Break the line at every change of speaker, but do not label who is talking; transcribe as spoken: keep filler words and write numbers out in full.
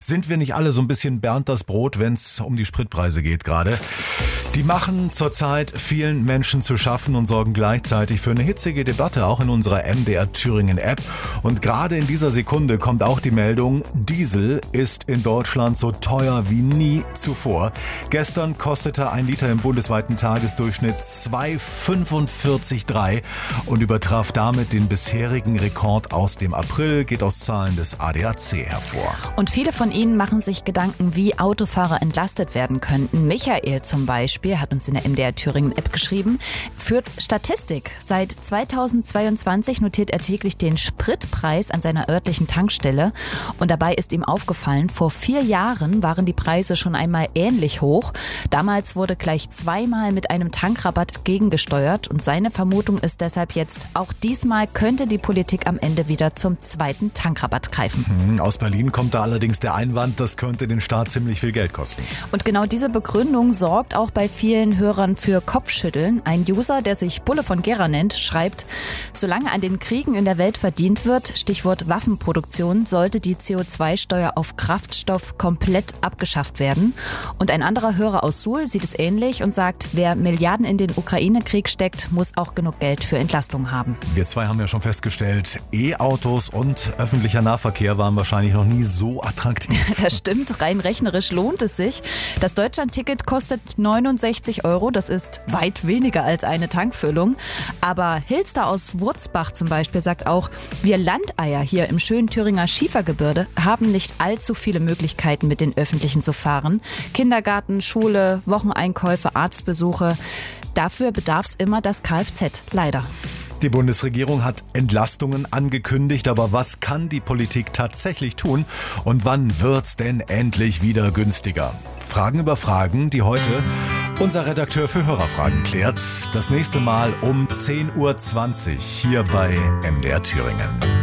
Sind wir nicht alle so ein bisschen Bernd das Brot, wenn es um die Spritpreise geht gerade? Die machen zurzeit vielen Menschen zu schaffen und sorgen gleichzeitig für eine hitzige Debatte, auch in unserer M D R Thüringen App. Und gerade in dieser Sekunde kommt auch die Meldung, Diesel ist in Deutschland so teuer wie nie zuvor. Gestern kostete ein Liter im bundesweiten Tagesdurchschnitt zwei Komma fünfundvierzig Komma drei und übertraf damit den bisherigen Rekord aus dem April, geht aus Zahlen des A D A C hervor.
Und viele von Ihnen machen sich Gedanken, wie Autofahrer entlastet werden könnten. Michael zum Beispiel hat uns in der M D R Thüringen App geschrieben, führt Statistik. Seit zweitausendzweiundzwanzig notiert er täglich den Spritpreis an seiner örtlichen Tankstelle. Und dabei ist ihm aufgefallen, vor vier Jahren waren die Preise schon einmal ähnlich hoch. Damals wurde gleich zweimal mit einem Tankrabatt gegengesteuert. Und seine Vermutung ist deshalb jetzt, auch diesmal könnte die Politik am Ende wieder zum zweiten Tankrabatt greifen.
Aus Berlin kommt da allerdings der Einwand, das könnte den Staat ziemlich viel Geld kosten.
Und genau diese Begründung sorgt auch bei vielen Hörern für Kopfschütteln. Ein User, der sich Bulle von Gera nennt, schreibt, solange an den Kriegen in der Welt verdient wird, Stichwort Waffenproduktion, sollte die C O zwei Steuer auf Kraftstoff komplett abgeschafft werden. Und ein anderer Hörer aus Suhl sieht es ähnlich und sagt, wer Milliarden in den Ukraine-Krieg steckt, muss auch genug Geld für Entlastung haben.
Wir zwei haben ja schon festgestellt, E-Autos und öffentlicher Nahverkehr waren wahrscheinlich noch nie so attraktiv.
Das stimmt, rein rechnerisch lohnt es sich. Das Deutschland-Ticket kostet neunundsechzig Euro, das ist weit weniger als eine Tankfüllung. Aber Hilster aus Wurzbach zum Beispiel sagt auch, wir Landeier hier im schönen Thüringer Schiefergebirge haben nicht allzu viele Möglichkeiten, mit den Öffentlichen zu fahren. Kindergarten, Schule, Wocheneinkäufe, Arztbesuche. Dafür bedarf es immer das Kfz, leider.
Die Bundesregierung hat Entlastungen angekündigt, aber was kann die Politik tatsächlich tun und wann wird's denn endlich wieder günstiger? Fragen über Fragen, die heute unser Redakteur für Hörerfragen klärt. Das nächste Mal um zehn Uhr zwanzig hier bei M D R Thüringen.